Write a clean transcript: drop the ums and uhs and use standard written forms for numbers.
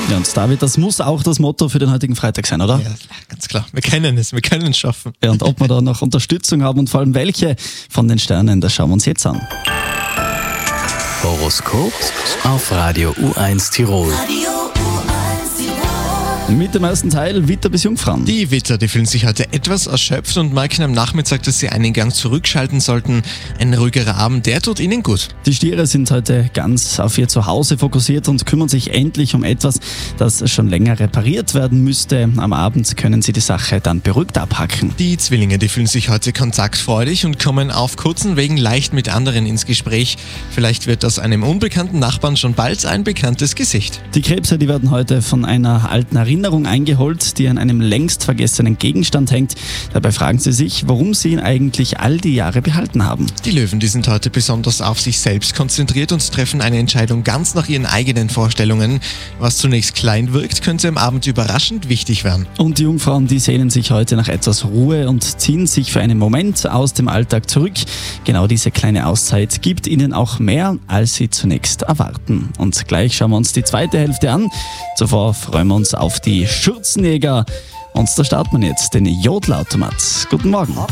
Ja, und David, das muss auch das Motto für den heutigen Freitag sein, oder? Ja, ganz klar. Wir können es schaffen. Ja, und ob wir da noch Unterstützung haben und vor allem welche von den Sternen, das schauen wir uns jetzt an. Horoskop auf Radio U1 Tirol. Mit dem ersten Teil Widder bis Jungfrauen. Die Widder, die fühlen sich heute etwas erschöpft und merken am Nachmittag, dass sie einen Gang zurückschalten sollten. Ein ruhigerer Abend, der tut ihnen gut. Die Stiere sind heute ganz auf ihr Zuhause fokussiert und kümmern sich endlich um etwas, das schon länger repariert werden müsste. Am Abend können sie die Sache dann beruhigt abhaken. Die Zwillinge, die fühlen sich heute kontaktfreudig und kommen auf kurzen Wegen leicht mit anderen ins Gespräch. Vielleicht wird aus einem unbekannten Nachbarn schon bald ein bekanntes Gesicht. Die Krebse, die werden heute von einer alten Erinnerung eingeholt, die an einem längst vergessenen Gegenstand hängt. Dabei fragen sie sich, warum sie ihn eigentlich all die Jahre behalten haben. Die Löwen, die sind heute besonders auf sich selbst konzentriert und treffen eine Entscheidung ganz nach ihren eigenen Vorstellungen. Was zunächst klein wirkt, könnte am Abend überraschend wichtig werden. Und die Jungfrauen, die sehnen sich heute nach etwas Ruhe und ziehen sich für einen Moment aus dem Alltag zurück. Genau diese kleine Auszeit gibt ihnen auch mehr, als sie zunächst erwarten. Und gleich schauen wir uns die zweite Hälfte an. Zuvor freuen wir uns auf die Schürzenjäger. Und da starten wir jetzt den Jodelautomat. Guten Morgen.